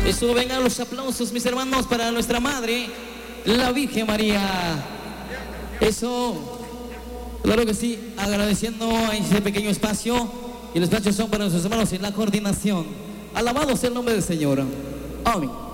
Eso, vengan los aplausos, mis hermanos, para nuestra madre, la Virgen María. Eso, claro que sí, agradeciendo a ese pequeño espacio. Y los espacios son para nuestros hermanos en la coordinación. Alabado sea el nombre del Señor. Amén.